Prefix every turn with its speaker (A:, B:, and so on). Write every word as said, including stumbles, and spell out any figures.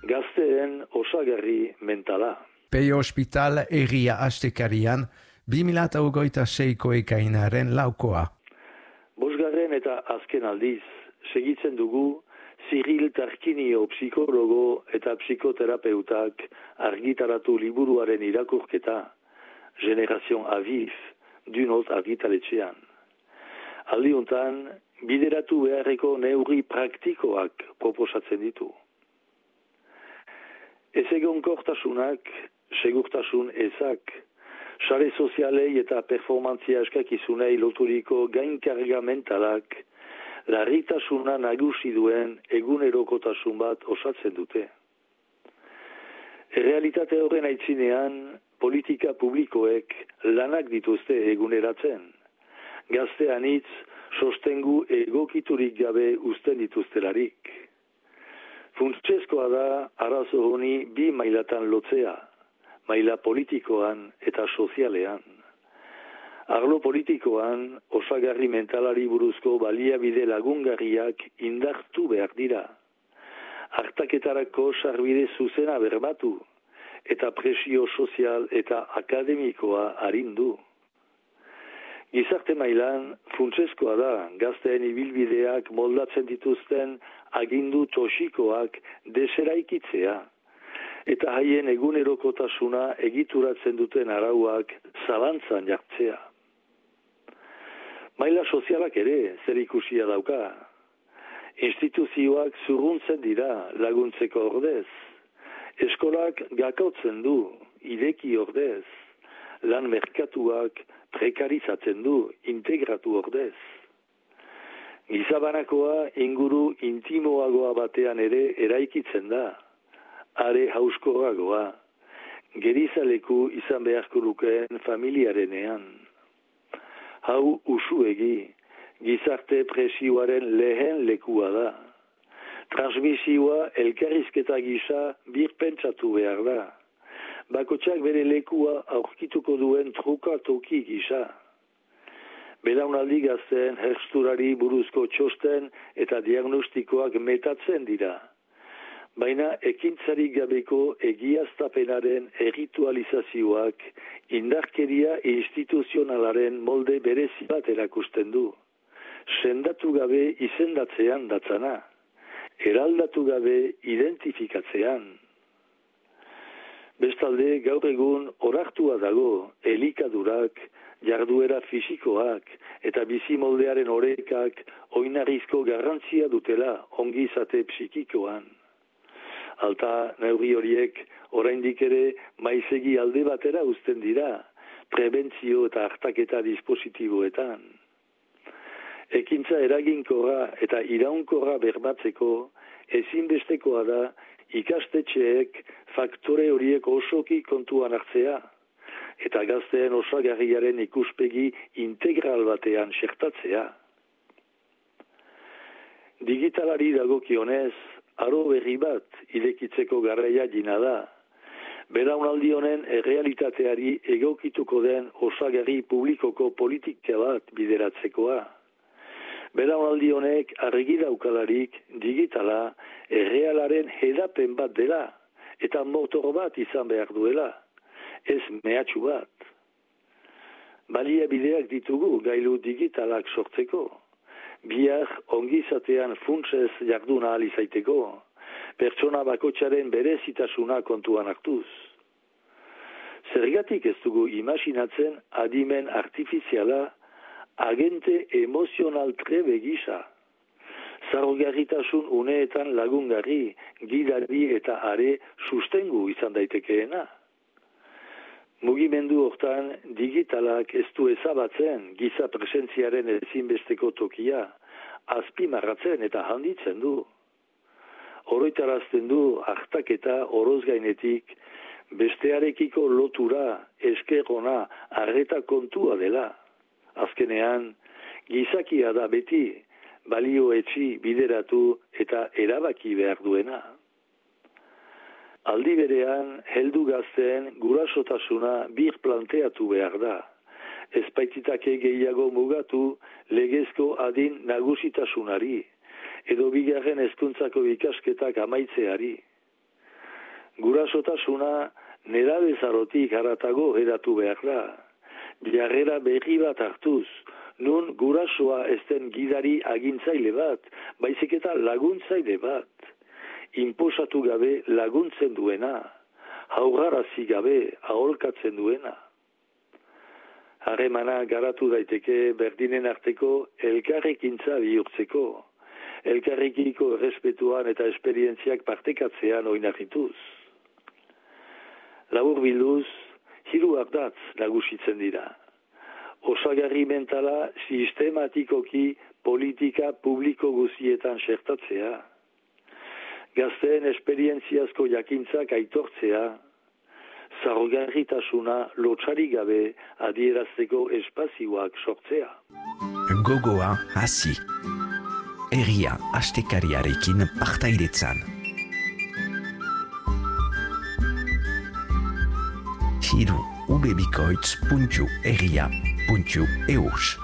A: gazteen osagarri mentala.
B: Peio Hospital erria astekarian bi mila hogeita seiko ekainaren laukoa.
A: Bosgarren eta azken aldiz, segitzen dugu Cyril Tarquinio psikologo eta psikoterapeutak argitaratu liburuaren irakurketa, Generation Avif, Dunoz argitaletxean. Aldiuntan, bideratu beharreko neurri praktikoak proposatzen ditu. Ez egonkortasunak, segurtasun ezak, sare sozialei eta performantzia eskakizunei loturiko gainkarga mentalak, larritasuna nagusi duen egunerokotasun bat osatzen dute. Errealitate horren aitzinean, politika publikoek lanak dituzte eguneratzen. Gazte anitz, sostengu egokiturik gabe uzten dituztelarik. Funtsezkoa da arazo honi bi mailatan lotzea, maila politikoan eta sozialean. Arlo politikoan, osagarri mentalari buruzko baliabide lagungarriak indartu behar dira. Hartaketarako sarbide zuzena berbatu, eta presio sozial eta akademikoa arindu. Gizarte mailan, funtsezkoa da, gazteen ibilbideak moldatzen dituzten agindu toxikoak deseraikitzea, eta haien egunerokotasuna egituratzen duten arauak zalantzan jartzea. Maila sozialak ere zer ikusia dauka. Instituzioak zurruntzen dira laguntzeko ordez. Eskolak gakautzen du, ideki ordez. Lan merkatuak prekarizatzen du, integratu ordez. Gizabanakoa inguru intimoagoa batean ere eraikitzen da. Are hauskorragoa. Gerizaleku izan beharko lukeen familiarenean. Hau usuegi, gizarte presioaren lehen lekua da. Transmisioa elkarrizketa gisa birpentsatu behar da. Bakotxak bere lekua aurkituko duen truka toki gisa. Belaunaldi gazten hersturari buruzko txosten eta diagnostikoak metatzen dira. Baina ekintzarik gabeko egiaztapenaren erritualizazioak indarkeria instituzionalaren molde berezi bat erakusten du. Sendatu gabe izendatzean datzana, eraldatu gabe identifikatzean. Bestalde, gaur egun orartua dago elikadurak, jarduera fisikoak eta bizimoldearen orekak oinarrizko garrantzia dutela ongizate psikikoan. Alta neurri horiek oraindik ere maizegi alde batera uzten dira, prebentzio eta hartaketa dispositiboetan. Ekintza eraginkorra eta iraunkorra bermatzeko ezinbestekoa da ikastetxeek faktore horiek osoki kontuan hartzea, eta gazteen osagarriaren ikuspegi integral batean xertatzea. Digitalari dagokionez, aro berri bat irekitzeko garraia jina da. Belaunaldi honen errealitateari egokituko den osagarri publikoko politika bat bideratzekoa. Belaunaldi honek argi daukalarik digitala errealaren hedapen bat dela eta motor bat izan behar duela, ez mehatxu bat. Baliabideak ditugu gailu digitalak sortzeko. Bihar ongizatean funtsez jarduna ahal izaiteko, pertsona bakotxaren berezitasuna kontuan hartuz. Zergatik ez dugu imaginatzen adimen artifiziala agente emozional trebe gisa. Zarrogarritasun uneetan lagungarri, gidari eta are sustengu izan daitekeena. Mugimendu hortan digitalak ez du ezabatzen giza presentziaren ezinbesteko tokia, azpimarratzen eta handitzen du. Oroitarazten du hartaketa oroz gainetik, bestearekiko lotura, eskerona, arreta kontua dela. Azkenean, gizakia da beti, balio etxi bideratu eta erabaki behar duena. Aldi berean, heldu gazteen gurasotasuna bir planteatu behar da. Ezpaititake gehiago mugatu legezko adin nagusitasunari, edo bigarren hezkuntzako ikasketak amaitzeari. Gurasotasuna nerabezarotik haratago eratu behar da. Jarrera berri bat hartuz, nun gurasoa ez den gidari agintzaile bat, baizik eta laguntzaile bat. Inposatu gabe laguntzen duena, haugarazi gabe aholkatzen duena. Harremana garatu daiteke berdinen arteko elkarrekintza bihurtzeko, elkarrekiko errespetuan eta esperientziak partekatzean oinarrituz. Labur bilduz, hiru ardatz nagusitzen dira. Osagarri mentala sistematikoki politika publiko guztietan sertatzea, gazteen esperientziazko jakintzak aitortzea, zaurgarritasuna lotxari gabe adierazteko espazioak sortzea.
C: Gogoa hasi. Herria astekariarekin partaidetzan. Hiru ubebikoitz puntu herria puntu eus